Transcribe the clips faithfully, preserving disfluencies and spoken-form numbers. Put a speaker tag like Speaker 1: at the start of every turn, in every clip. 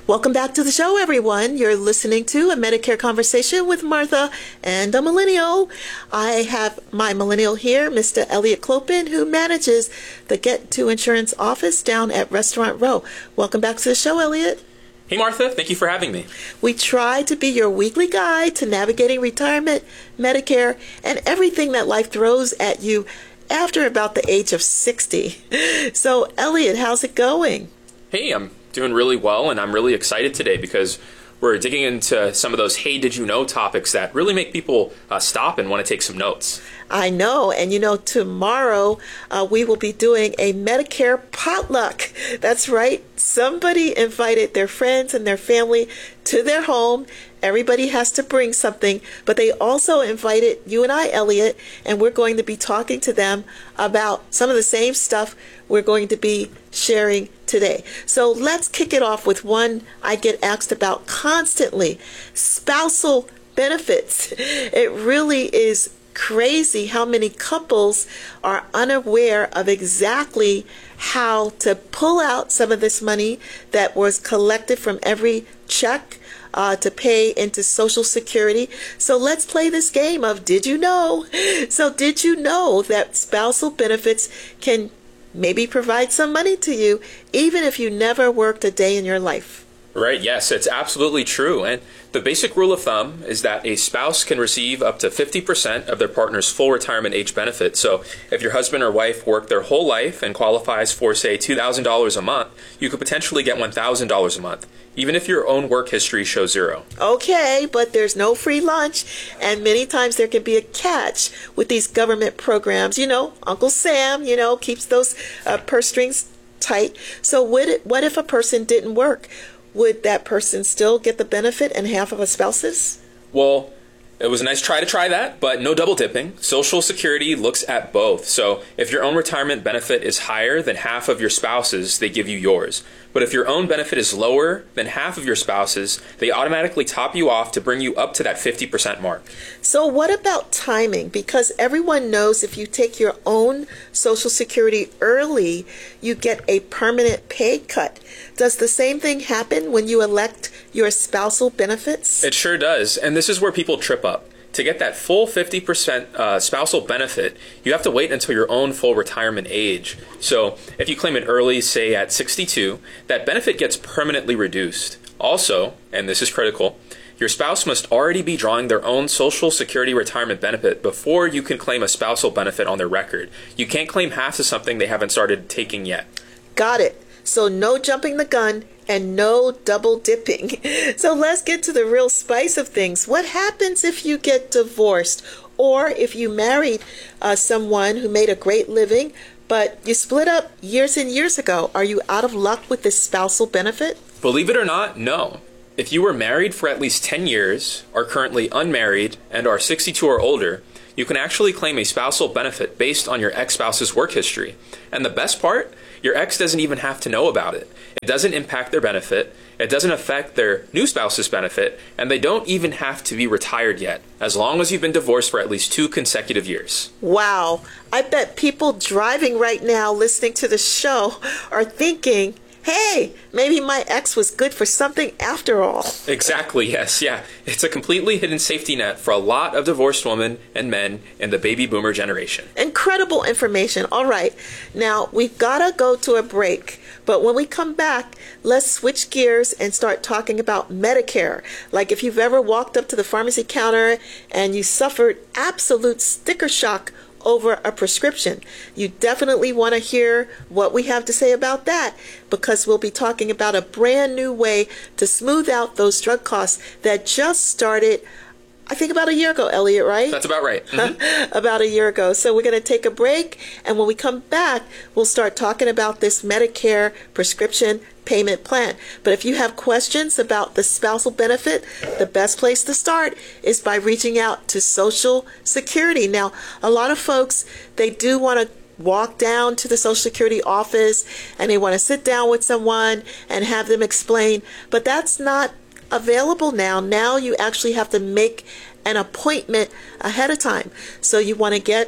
Speaker 1: Welcome back to the show, everyone. You're listening to a Medicare Conversation with Martha and a millennial. I have my millennial here, Mister Elliot Clopin, who manages the Get to Insurance office down at Restaurant Row. Welcome back to the show, Elliot.
Speaker 2: Hey, Martha. Thank you for having me.
Speaker 1: We try to be your weekly guide to navigating retirement, Medicare, and everything that life throws at you after about the age of sixty. So, Elliot, how's it going?
Speaker 2: Hey, I'm doing really well, and I'm really excited today because we're digging into some of those hey, did you know topics that really make people uh, stop and want to take some notes.
Speaker 1: I know, and you know, tomorrow uh, we will be doing a Medicare potluck. That's right. Somebody invited their friends and their family to their home. Everybody has to bring something, but they also invited you and I, Elliot, and we're going to be talking to them about some of the same stuff we're going to be sharing today. So let's kick it off with one I get asked about constantly: spousal benefits. It really is crazy how many couples are unaware of exactly how to pull out some of this money that was collected from every check uh, to pay into Social Security. So let's play this game of did you know? So did you know that spousal benefits can maybe provide some money to you even if you never worked a day in your life?
Speaker 2: Right, yes, it's absolutely true. And the basic rule of thumb is that a spouse can receive up to fifty percent of their partner's full retirement age benefit. So if your husband or wife worked their whole life and qualifies for, say, two thousand dollars a month, you could potentially get one thousand dollars a month, even if your own work history shows zero.
Speaker 1: Okay, but there's no free lunch, and many times there can be a catch with these government programs. You know, Uncle Sam, you know, keeps those uh, purse strings tight. So what if, what if a person didn't work? Would that person still get the benefit and half of a spouse's?
Speaker 2: Well, it was a nice try to try that, but no double dipping. Social Security looks at both. So if your own retirement benefit is higher than half of your spouse's, they give you yours. But if your own benefit is lower than half of your spouse's, they automatically top you off to bring you up to that fifty percent mark.
Speaker 1: So what about timing? Because everyone knows if you take your own Social Security early, you get a permanent pay cut. Does the same thing happen when you elect your spousal benefits?
Speaker 2: It sure does. And this is where people trip up. To get that full fifty percent uh, spousal benefit, you have to wait until your own full retirement age. So if you claim it early, say at sixty-two, that benefit gets permanently reduced. Also, and this is critical, your spouse must already be drawing their own Social Security retirement benefit before you can claim a spousal benefit on their record. You can't claim half of something they haven't started taking yet.
Speaker 1: Got it. So no jumping the gun and no double dipping. So let's get to the real spice of things. What happens if you get divorced, or if you married uh, someone who made a great living, but you split up years and years ago? Are you out of luck with this spousal benefit?
Speaker 2: Believe it or not, no. If you were married for at least ten years, are currently unmarried, and are sixty-two or older, you can actually claim a spousal benefit based on your ex-spouse's work history. And the best part? Your ex doesn't even have to know about it. It doesn't impact their benefit, it doesn't affect their new spouse's benefit, and they don't even have to be retired yet, as long as you've been divorced for at least two consecutive years.
Speaker 1: Wow. I bet people driving right now listening to the show are thinking, hey, maybe my ex was good for something after all.
Speaker 2: Exactly, yes, yeah. It's a completely hidden safety net for a lot of divorced women and men in the baby boomer generation.
Speaker 1: Incredible information. All right. Now, we've got to go to a break. But when we come back, let's switch gears and start talking about Medicare. Like if you've ever walked up to the pharmacy counter and you suffered absolute sticker shock over a prescription, you definitely want to hear what we have to say about that, because we'll be talking about a brand new way to smooth out those drug costs that just started, I think, about a year ago, Elliot, right?
Speaker 2: That's about right. Mm-hmm.
Speaker 1: About a year ago. So we're going to take a break, and when we come back, we'll start talking about this Medicare prescription payment plan. But if you have questions about the spousal benefit, the best place to start is by reaching out to Social Security. Now, a lot of folks, they do want to walk down to the Social Security office and they want to sit down with someone and have them explain, but that's not available now. Now you actually have to make an appointment ahead of time. So you want to get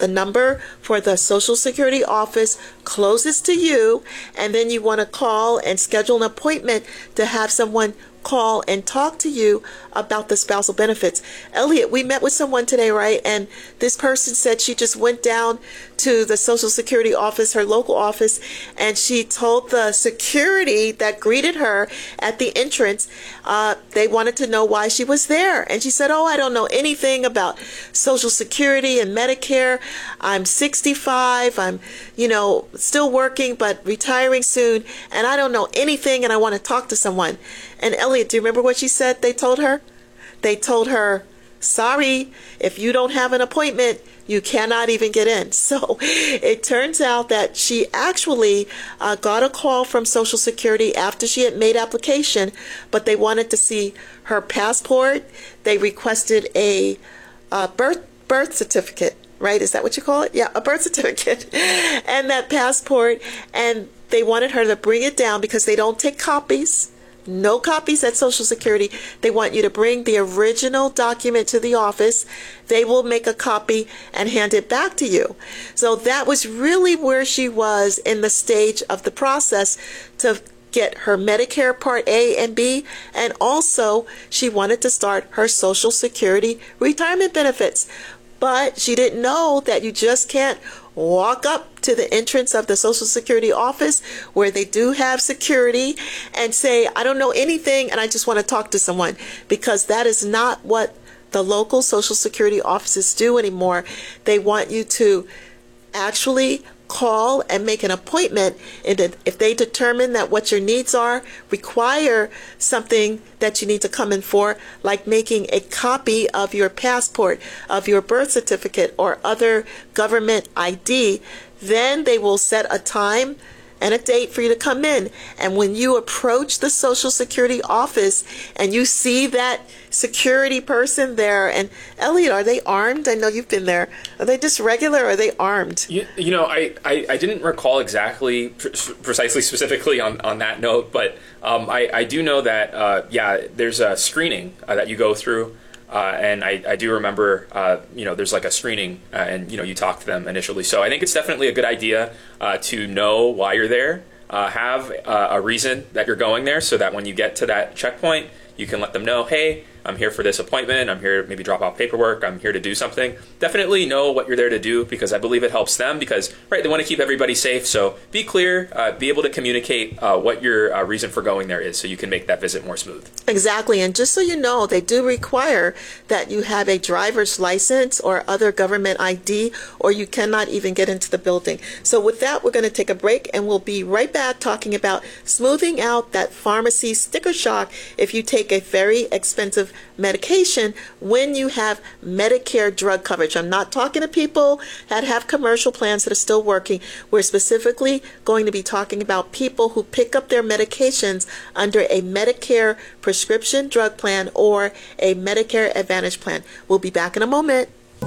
Speaker 1: the number for the Social Security office closest to you, and then you want to call and schedule an appointment to have someone call and talk to you about the spousal benefits. Elliot, we met with someone today, right? And this person said she just went down to the Social Security office, her local office, and she told the security that greeted her at the entrance, uh, they wanted to know why she was there. And she said, oh, I don't know anything about Social Security and Medicare. I'm sixty-five. I'm, you know, still working, but retiring soon. And I don't know anything, and I want to talk to someone. And Elliot, do you remember what she said they told her? They told her, sorry, if you don't have an appointment, you cannot even get in. So it turns out that she actually uh, got a call from Social Security after she had made application, but they wanted to see her passport. They requested a uh, birth birth certificate, right? Is that what you call it? Yeah, a birth certificate and that passport. And they wanted her to bring it down because they don't take copies. No copies at Social Security. They want you to bring the original document to the office. They will make a copy and hand it back to you. So that was really where she was in the stage of the process to get her Medicare Part A and B, and also she wanted to start her Social Security retirement benefits. But she didn't know that you just can't walk up to the entrance of the Social Security office where they do have security and say, I don't know anything and I just want to talk to someone, because that is not what the local Social Security offices do anymore. They want you to actually call and make an appointment, and if they determine that what your needs are require something that you need to come in for, like making a copy of your passport, of your birth certificate, or other government I D, then they will set a time and a date for you to come in. And when you approach the Social Security office and you see that security person there, and Elliot, are they armed? I know you've been there. Are they just regular or are they armed?
Speaker 2: You, you know, I, I, I didn't recall exactly, pre- precisely, specifically on, on that note, but um, I, I do know that, uh, yeah, there's a screening uh, that you go through. Uh, and I, I do remember, uh, you know, there's like a screening uh, and, you know, you talk to them initially. So I think it's definitely a good idea uh, to know why you're there, uh, have uh, a reason that you're going there so that when you get to that checkpoint, you can let them know, hey, I'm here for this appointment. I'm here to maybe drop off paperwork. I'm here to do something. Definitely know what you're there to do, because I believe it helps them, because, right, they want to keep everybody safe. So be clear, uh, be able to communicate uh, what your uh, reason for going there is so you can make that visit more smooth.
Speaker 1: Exactly. And just so you know, they do require that you have a driver's license or other government I D, or you cannot even get into the building. So with that, we're going to take a break, and we'll be right back talking about smoothing out that pharmacy sticker shock if you take a very expensive medication when you have Medicare drug coverage. I'm not talking to people that have commercial plans that are still working. We're specifically going to be talking about people who pick up their medications under a Medicare prescription drug plan or a Medicare Advantage plan. We'll be back in a moment.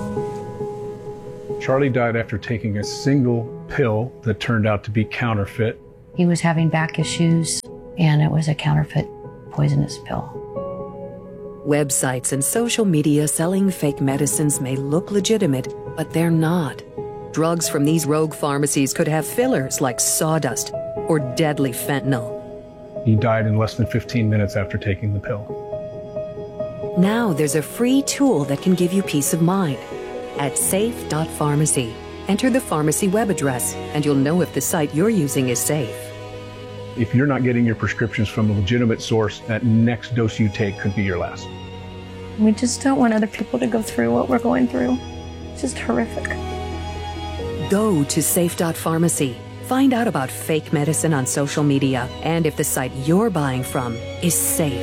Speaker 3: Charlie died after taking a single pill that turned out to be counterfeit.
Speaker 4: He was having back issues, and it was a counterfeit poisonous pill.
Speaker 5: Websites and social media selling fake medicines may look legitimate, but they're not. Drugs from these rogue pharmacies could have fillers like sawdust or deadly fentanyl.
Speaker 3: He died in less than fifteen minutes after taking the pill.
Speaker 5: Now there's a free tool that can give you peace of mind. At safe dot pharmacy, enter the pharmacy web address, and you'll know if the site you're using is safe.
Speaker 3: If you're not getting your prescriptions from a legitimate source, that next dose you take could be your last.
Speaker 6: We just don't want other people to go through what we're going through. It's just horrific.
Speaker 5: Go to safe dot pharmacy. Find out about fake medicine on social media and if the site you're buying from is safe.